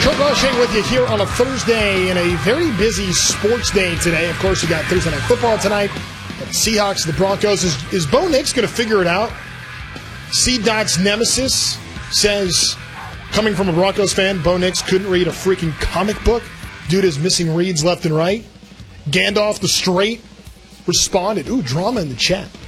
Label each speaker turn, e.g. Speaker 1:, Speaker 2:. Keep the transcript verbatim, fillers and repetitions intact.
Speaker 1: Kurt Rushing with you here on a Thursday in a very busy sports day today. Of course, you got Thursday Night Football tonight. The Seahawks, the Broncos. Is, is Bo Nix going to figure it out? C-Dot's nemesis says, coming from a Broncos fan, Bo Nix couldn't read a freaking comic book due to his missing reads left and right. Gandalf the Straight responded. Ooh, drama in the chat.